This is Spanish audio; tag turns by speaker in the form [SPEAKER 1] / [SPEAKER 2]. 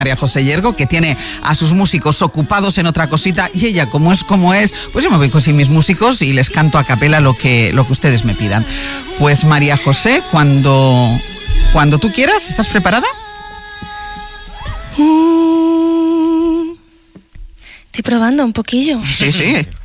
[SPEAKER 1] María José Yergo, que tiene a sus músicos ocupados en otra cosita, y ella, como es, pues yo me voy con mis músicos y les canto a capela lo que ustedes me pidan. Pues María José, cuando tú quieras, ¿estás preparada?
[SPEAKER 2] Estoy probando un poquillo.
[SPEAKER 1] Sí.